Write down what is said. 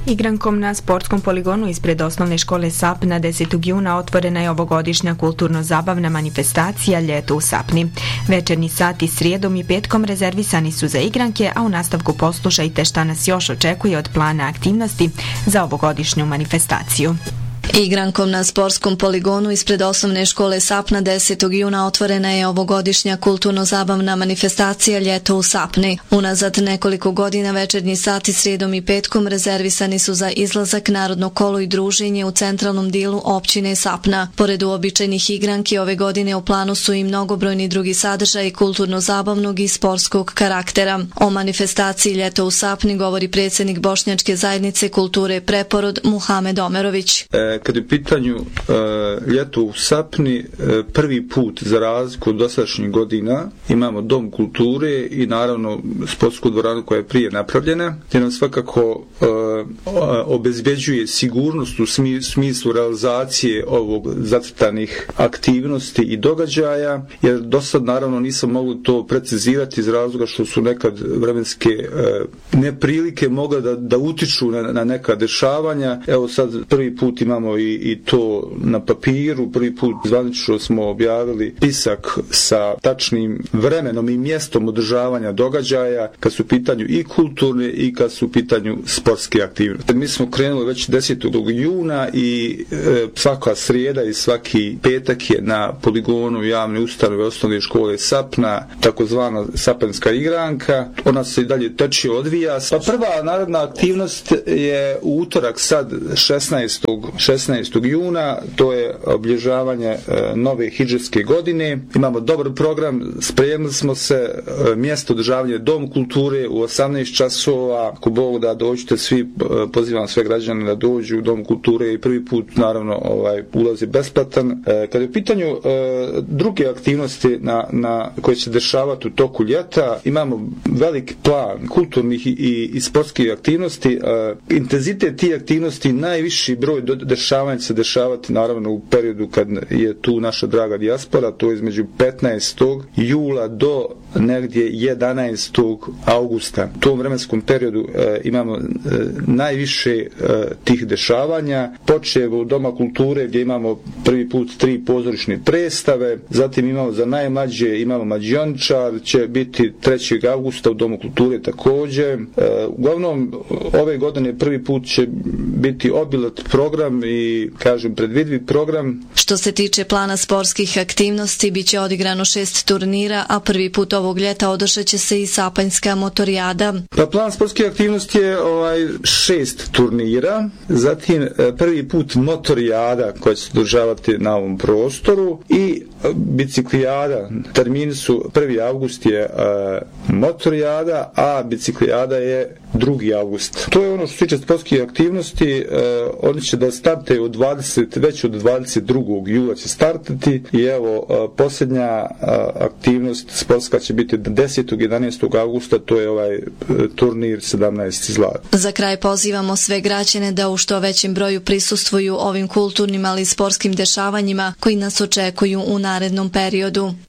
Igrankom na sportskom poligonu ispred osnovne škole Sapna 10. juna otvorena je ovogodišnja kulturno-zabavna manifestacija Ljeto u Sapni. Večernji sati srijedom i petkom rezervisani su za igranke, a u nastavku poslušajte šta nas još očekuje od plana aktivnosti za ovogodišnju manifestaciju. Igrankom na sportskom poligonu ispred osnovne škole Sapna 10. juna otvorena je ovogodišnja kulturno-zabavna manifestacija Ljeto u Sapni. Unazad nekoliko godina večernji sati srijedom i petkom rezervisani su za izlazak, narodno kolo i druženje u centralnom dijelu općine Sapna. Pored uobičajenih igranki ove godine u planu su i mnogobrojni drugi sadržaji kulturno-zabavnog i sportskog karaktera. O manifestaciji Ljeto u Sapni govori predsjednik Bošnjačke zajednice kulture Preporod Muhamed Omerović. Kad je u pitanju Ljeto u Sapni, prvi put za razliku od dosadašnjih godina imamo dom kulture i naravno sportsku dvoranu koja je prije napravljena, gdje nam svakako obezbeđuje sigurnost u smislu realizacije ovog zacrtanih aktivnosti i događaja, jer do sad naravno nisam mogli to precizirati iz razloga što su nekad vremenske neprilike mogle da utiču na neka dešavanja. Evo sad prvi put imamo i to na papiru, prvi put zvanično smo objavili spisak sa tačnim vremenom i mjestom održavanja događaja kad su u pitanju i kulturne i kad su u pitanju sportske aktivnosti. Mi smo krenuli već 10. juna i svaka srijeda i svaki petak je na poligonu javne ustanove osnovne škole Sapna, takozvana sapanska igranka. Ona se i dalje teče, odvija. Pa prva narodna aktivnost je u utorak sad 16. juna, to je obilježavanje nove hidžetske godine. Imamo dobar program, spremili smo se, mjesto održavanja Dom kulture u 18 časova. Ako Bog da, dođite svi, pozivam sve građane da dođu u Dom kulture i prvi put naravno ulaz je besplatan. Kad je u pitanju druge aktivnosti koje će dešavati u toku ljeta, imamo velik plan kulturnih i sportskih aktivnosti. Intenzitet tih aktivnosti, najviši broj dešavanja se dešavati naravno u periodu kad je tu naša draga dijaspora, to je između 15. jula do negdje 11. augusta. U tom vremenskom periodu imamo najviše tih dešavanja. Počevo u Doma kulture gdje imamo prvi put 3 pozorišne predstave, zatim imamo za najmlađe imamo Mađiončar, će biti 3. augusta u Domu kulture također. Uglavnom ove godine prvi put će biti obilat program i kažem predvidljiv program. Što se tiče plana sportskih aktivnosti, bit će odigrano 6 turnira, a prvi put ovog ljeta održat će se i Sapanjska motorijada. Pa plan sportskih aktivnosti je 6 turnira, zatim prvi put motorijada koja će se održavati na ovom prostoru i biciklijada. Termini su 1. avgust je motorijada, a biciklijada je 2. avgust. To je ono što se tiče sportskih aktivnosti. Oni će da starte već od 22. jula će startati i evo posljednja aktivnost sportska će biti 10. 11. augusta, to je turnir 17 zlata. Za kraj pozivamo sve građane da u što većem broju prisustvuju ovim kulturnim ali i sportskim dešavanjima koji nas očekuju u narednom periodu.